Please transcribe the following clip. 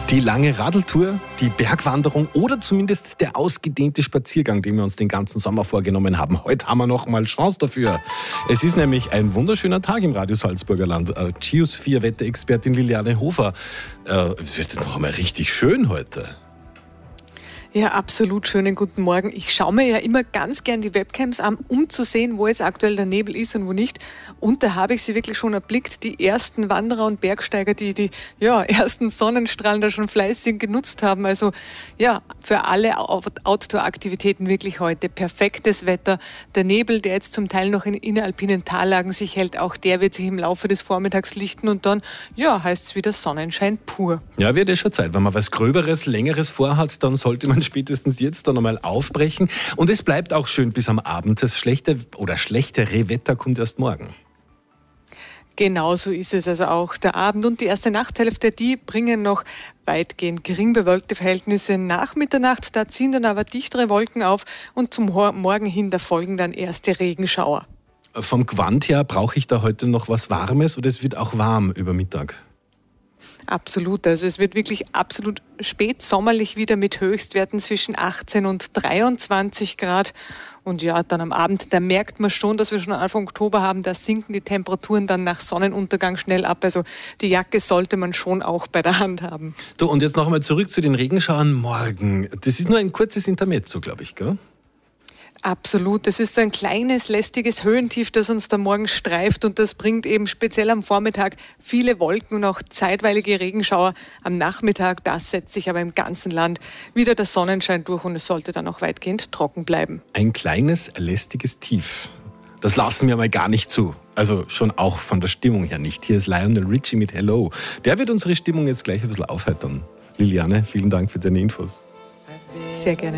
Die lange Radeltour, die Bergwanderung oder zumindest der ausgedehnte Spaziergang, den wir uns den ganzen Sommer vorgenommen haben. Heute haben wir noch mal Chance dafür. Es ist nämlich ein wunderschöner Tag im Radio Salzburger Land. Geosphere-Wetterexpertin Liliane Hofer. Es wird noch einmal richtig schön heute. Ja, absolut schönen guten Morgen. Ich schaue mir ja immer ganz gern die Webcams an, um zu sehen, wo jetzt aktuell der Nebel ist und wo nicht. Und da habe ich sie wirklich schon erblickt, die ersten Wanderer und Bergsteiger, die ersten Sonnenstrahlen da schon fleißig genutzt haben. Also ja, für alle Outdoor-Aktivitäten wirklich heute perfektes Wetter. Der Nebel, der jetzt zum Teil noch in inneralpinen Tallagen sich hält, auch der wird sich im Laufe des Vormittags lichten und dann, heißt es wieder Sonnenschein pur. Ja, wird ja schon Zeit. Wenn man was Gröberes, Längeres vorhat, dann sollte man spätestens jetzt dann einmal aufbrechen. Und es bleibt auch schön bis am Abend. Das schlechte oder schlechtere Wetter kommt erst morgen. Genau so ist es. Also auch der Abend und die erste Nachthälfte, die bringen noch weitgehend gering bewölkte Verhältnisse nach Mitternacht. Da ziehen dann aber dichtere Wolken auf und zum Morgen hin, da folgen dann erste Regenschauer. Vom Gewand her brauche ich da heute noch was Warmes oder es wird auch warm über Mittag? Absolut, also es wird wirklich absolut spätsommerlich wieder mit Höchstwerten zwischen 18 und 23 Grad. Und ja, dann am Abend, da merkt man schon, dass wir schon Anfang Oktober haben, da sinken die Temperaturen dann nach Sonnenuntergang schnell ab. Also die Jacke sollte man schon auch bei der Hand haben. Du, und jetzt noch einmal zurück zu den Regenschauern morgen. Das ist nur ein kurzes Intermezzo, glaube ich, gell? Absolut, das ist so ein kleines, lästiges Höhentief, das uns da morgen streift und das bringt eben speziell am Vormittag viele Wolken und auch zeitweilige Regenschauer. Am Nachmittag, das setzt sich aber im ganzen Land wieder der Sonnenschein durch und es sollte dann auch weitgehend trocken bleiben. Ein kleines, lästiges Tief. Das lassen wir mal gar nicht zu. Also schon auch von der Stimmung her nicht. Hier ist Lionel Richie mit Hello. Der wird unsere Stimmung jetzt gleich ein bisschen aufheitern. Liliane, vielen Dank für deine Infos. Sehr gerne.